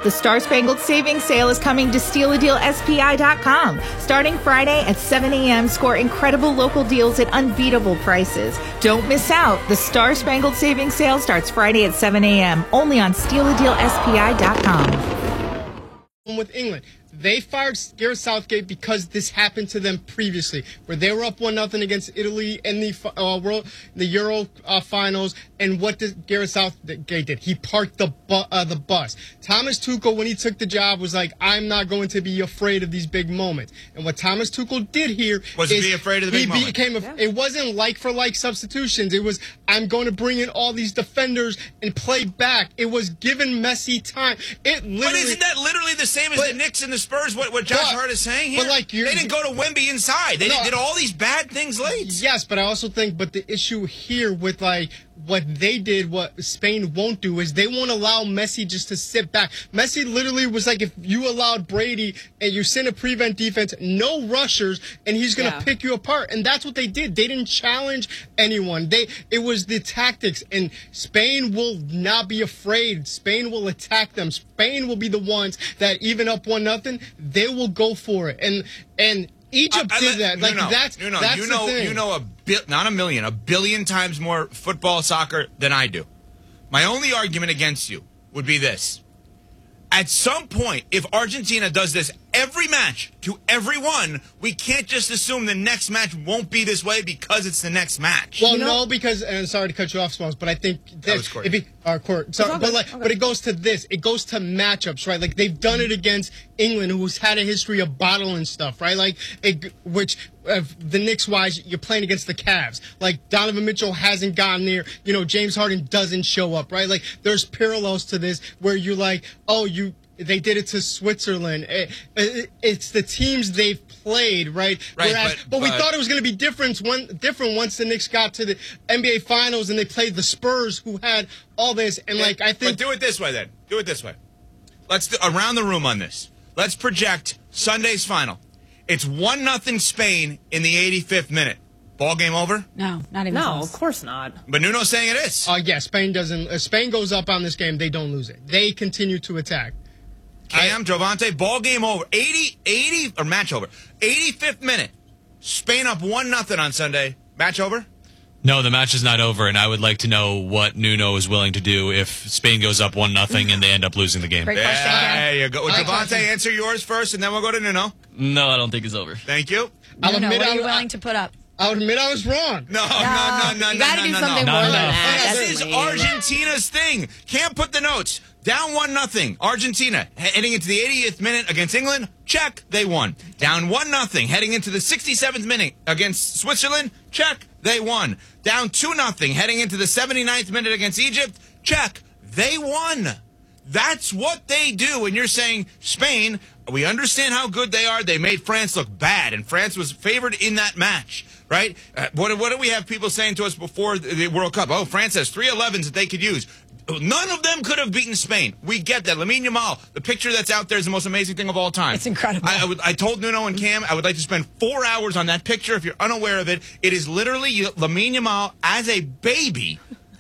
The Star Spangled Savings Sale is coming to StealADealSPI.com. Starting Friday at 7 a.m., score incredible local deals at unbeatable prices. Don't miss out. The Star Spangled Savings Sale starts Friday at 7 a.m., only on StealADealSPI.com. With England. They fired Gareth Southgate because this happened to them previously, where they were up 1-0 against Italy in the Euro finals. And what did Gareth Southgate did? He parked the bus. Thomas Tuchel, when he took the job, was like, "I'm not going to be afraid of these big moments." And what Thomas Tuchel did here was be afraid of the big moment. It wasn't like for like substitutions. It was, I'm going to bring in all these defenders and play back. It was giving Messi time. But isn't that literally the same as the Knicks and the Spurs? What Josh Hart is saying here? They didn't go to Wemby inside. They did all these bad things late. Yes, but I also think, the issue here with what they did, what Spain won't do, is they won't allow Messi just to sit back. Messi literally was like, if you allowed Brady and you send a prevent defense, no rushers, and he's going to pick you apart. And that's what they did. They didn't challenge anyone. It was the tactics, and Spain will not be afraid. Spain will attack them. Spain will be the ones that, even up 1-0, they will go for it. And Egypt did that. That's the thing. You know not a million, a billion times more football, soccer than I do. My only argument against you would be this. At some point, if Argentina does this every match to everyone, we can't just assume the next match won't be this way because it's the next match. Well, no, because, and sorry to cut you off, Smalls, but I think this, but it goes to this. It goes to matchups, right? Like, they've done it against England, who's had a history of bottling stuff, right? Like, the Knicks-wise, you're playing against the Cavs. Like, Donovan Mitchell hasn't gotten there. James Harden doesn't show up, right? Like, there's parallels to this where you're like, they did it to Switzerland. It's the teams they've played, right? But we thought it was going to be different once the Knicks got to the NBA Finals and they played the Spurs, who had all this. And I think. But do it this way, then. Do it this way. Let's do around the room on this. Let's project Sunday's final. It's 1-0 Spain in the 85th minute. Ball game over? No, not even close. Of course not. But Nuno's saying it is. Yeah, Spain doesn't. If Spain goes up on this game, they don't lose it. They continue to attack. Cam, Jovante, ball game over. 80, or match over. 85th minute. Spain up 1-0 on Sunday. Match over? No, the match is not over, and I would like to know what Nuno is willing to do if Spain goes up 1-0 and they end up losing the game. Great question, Cam. There you go. Jovante, answer yours first, and then we'll go to Nuno. No, I don't think it's over. Thank you. Nuno, what are you willing to put up? I'll admit I was wrong. No. You got to do something more than that. This is Argentina's thing. Can't put the notes. Down 1-0. Argentina heading into the 80th minute against England. Check. They won. Down 1-0. Heading into the 67th minute against Switzerland. Check. They won. Down 2-0. Heading into the 79th minute against Egypt. Check. They won. That's what they do. And you're saying Spain, we understand how good they are. They made France look bad, and France was favored in that match. Right? What do we have people saying to us before the World Cup? Oh, France has 3 11s that they could use. None of them could have beaten Spain. We get that. Lamine Yamal, the picture that's out there is the most amazing thing of all time. It's incredible. I told Nuno and Cam I would like to spend 4 hours on that picture. If you're unaware of it, it is literally Lamine Yamal as a baby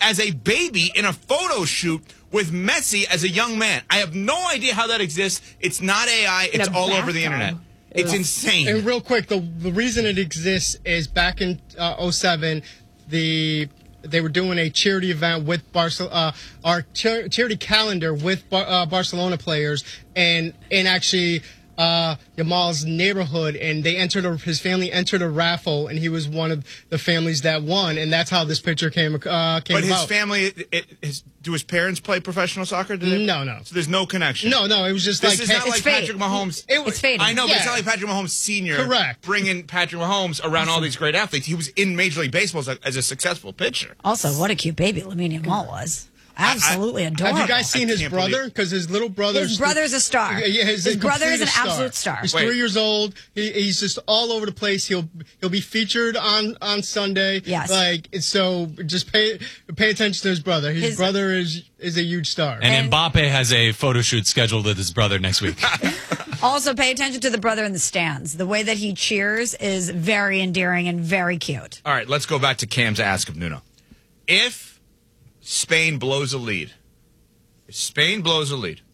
in a photo shoot with Messi as a young man. I have no idea how that exists. It's not AI. It's all over the internet. It's insane. And real quick, the reason it exists is back in 2007, they were doing a charity event with our charity calendar with Barcelona players, and actually Yamal's neighborhood, and his family entered a raffle, and he was one of the families that won, and that's how this picture came about. But his family, do his parents play professional soccer? No. So there's no connection. No, it was just this is not like Patrick Mahomes. It's fading. I know, but it's not like Patrick Mahomes Sr. Correct. Bringing Patrick Mahomes around all these great athletes. He was in Major League Baseball as a successful pitcher. Also, what a cute baby Lamine Yamal was. Absolutely adorable. Have you guys seen his brother? Because his little brother... His brother's a star. Yeah, his brother is an absolute star. He's 3 years old. He's just all over the place. He'll be featured on Sunday. Yes. So just pay attention to his brother. His brother is a huge star. And Mbappe has a photo shoot scheduled with his brother next week. Also, pay attention to the brother in the stands. The way that he cheers is very endearing and very cute. All right, let's go back to Cam's ask of Nuno. If Spain blows a lead,